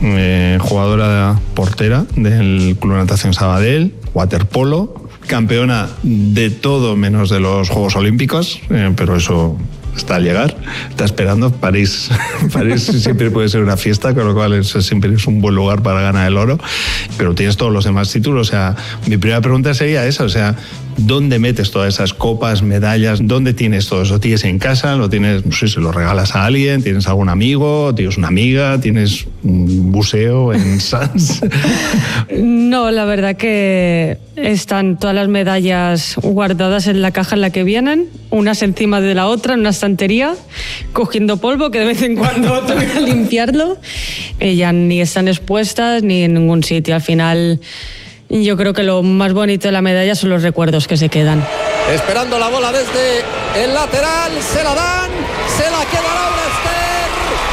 jugadora portera del Club Natación Sabadell, waterpolo, campeona de todo menos de los Juegos Olímpicos, pero eso está al llegar, está esperando. París siempre puede ser una fiesta, con lo cual siempre es un buen lugar para ganar el oro, pero tienes todos los demás títulos. O sea, mi primera pregunta sería esa, o sea, ¿dónde metes todas esas copas, medallas? ¿Dónde tienes todo eso? ¿Tienes en casa? ¿Lo tienes, no sé, se lo regalas a alguien? ¿Tienes algún amigo? ¿Tienes una amiga? ¿Tienes un museo en Sans? No, la verdad que están todas las medallas guardadas en la caja en la que vienen, unas encima de la otra, en una estantería, cogiendo polvo, que de vez en cuando tengo que limpiarlo. Ya ni están expuestas ni en ningún sitio. Al final, yo creo que lo más bonito de la medalla son los recuerdos que se quedan. Esperando la bola desde el lateral, se la dan, se la queda Laura Ester,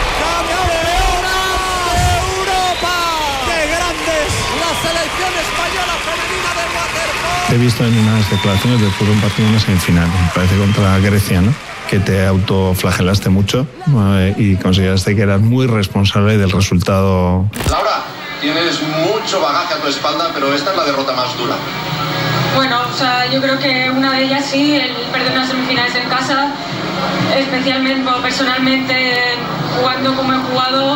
campeona de Europa. ¡Qué grandes! La selección española femenina de waterpolo. Te he visto en unas declaraciones después de un partido, una semifinal, me parece contra Grecia, ¿no? Que te autoflagelaste mucho y consideraste que eras muy responsable del resultado. Laura, tienes mucho bagaje a tu espalda, pero esta es la derrota más dura. Bueno, o sea, yo creo que una de ellas sí, el perder unas semifinales en casa, especialmente o personalmente jugando como he jugado,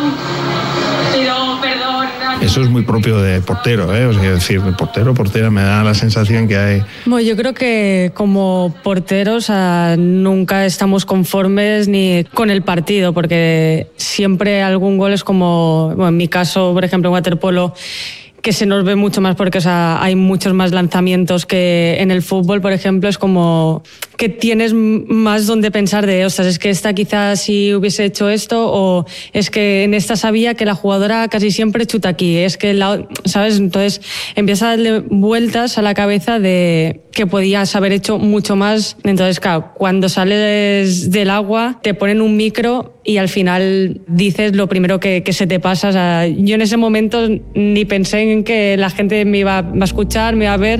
pido perdón. Eso es muy propio de portero, ¿eh? O sea, decir, de portera, me da la sensación que hay... Bueno, yo creo que como porteros nunca estamos conformes ni con el partido, porque siempre algún gol es como, bueno, en mi caso, por ejemplo, en waterpolo, que se nos ve mucho más porque, o sea, hay muchos más lanzamientos que en el fútbol, por ejemplo, es como que tienes más donde pensar de, ostras, es que esta quizás si hubiese hecho esto, o es que en esta sabía que la jugadora casi siempre chuta aquí, es que ¿sabes? Entonces empieza a darle vueltas a la cabeza de que podías haber hecho mucho más. Entonces, claro, cuando sales del agua te ponen un micro y al final dices lo primero que se te pasa. O sea, yo en ese momento ni pensé en que la gente me iba a escuchar, me iba a ver.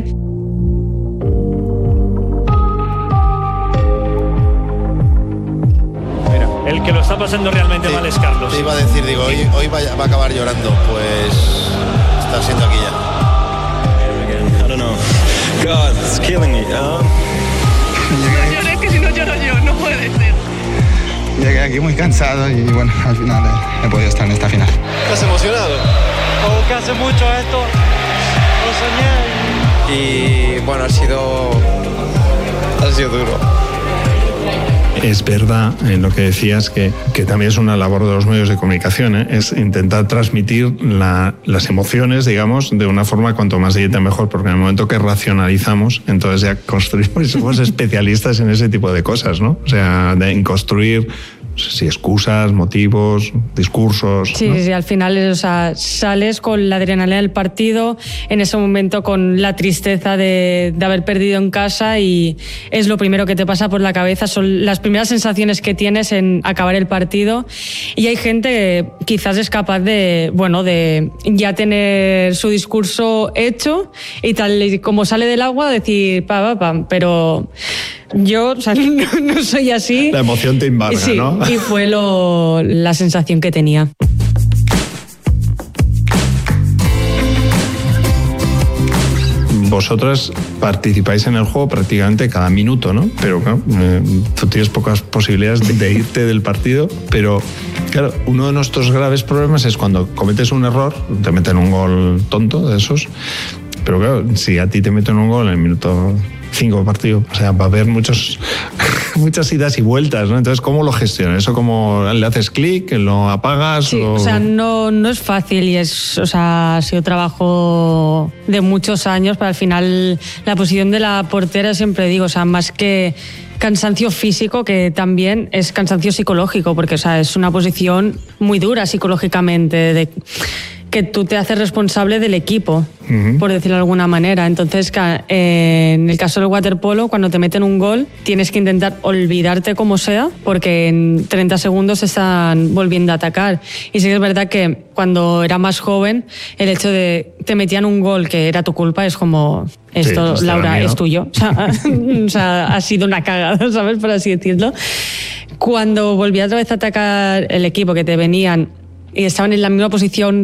Mira, el que lo está pasando realmente mal es Carlos. Te iba a decir, digo, hoy va a acabar llorando, pues está siendo aquí ya. I don't know. God, it's killing me. No llores, que si no lloro yo, no puede ser. Llegué aquí muy cansado y bueno, al final he podido estar en esta final. ¿Estás emocionado? O que hace mucho esto, lo soñé. Y bueno, ha sido duro. Es verdad lo que decías, que también es una labor de los medios de comunicación, ¿eh? Es intentar transmitir las emociones, digamos, de una forma cuanto más directa mejor, porque en el momento que racionalizamos, entonces ya construimos, somos especialistas en ese tipo de cosas, ¿no? O sea, en construir, no sé si excusas, motivos, discursos. Sí, ¿no? Sí, al final, o sea, sales con la adrenalina del partido, en ese momento con la tristeza de haber perdido en casa, y es lo primero que te pasa por la cabeza, son las primeras sensaciones que tienes en acabar el partido. Y hay gente que quizás es capaz de ya tener su discurso hecho y tal, y como sale del agua, decir pero yo, o sea, no soy así. La emoción te embarga, sí, ¿no? Y fue la sensación que tenía. Vosotras participáis en el juego prácticamente cada minuto, ¿no? Pero claro, tú tienes pocas posibilidades de irte del partido, pero claro, uno de nuestros graves problemas es cuando cometes un error, te meten un gol tonto de esos, pero claro, si a ti te meten un gol en el minuto 5 partido, o sea, va a haber muchas idas y vueltas, ¿no? Entonces, ¿cómo lo gestionas? ¿Eso cómo le haces clic, lo apagas? Sí, o sea, no es fácil y ha sido trabajo de muchos años, pero al final la posición de la portera, siempre digo, o sea, más que cansancio físico, que también es cansancio psicológico, porque, o sea, es una posición muy dura psicológicamente, que tú te haces responsable del equipo, por decirlo de alguna manera. Entonces, en el caso del waterpolo, cuando te meten un gol, tienes que intentar olvidarte como sea, porque en 30 segundos están volviendo a atacar. Y sí que es verdad que cuando era más joven, el hecho de te metían un gol que era tu culpa, es como, esto, sí, Laura, es tuyo. O sea, ha sido una cagada, ¿sabes? Por así decirlo. Cuando volvía otra vez a atacar el equipo, que te venían y estaban en la misma posición